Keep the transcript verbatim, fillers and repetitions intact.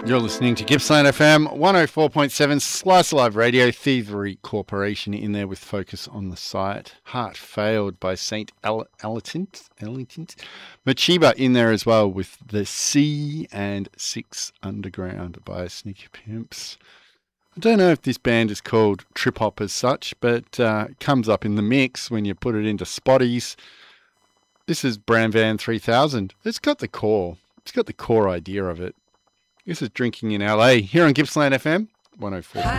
You're listening to Gippsland F M one oh four point seven Slice Live Radio. Thievery Corporation in there with Focus on the Sight. Heart Failed by Saint Elatant. Elatant. Machiba in there as well with The Sea, and Six Underground by Sneaky Pimps. I don't know if this band is called trip hop as such, but uh, it comes up in the mix when you put it into Spotties. This is Bram Van three thousand. It's got the core. It's got the core idea of it. This is Drinking in L A here on Gippsland F M one oh four.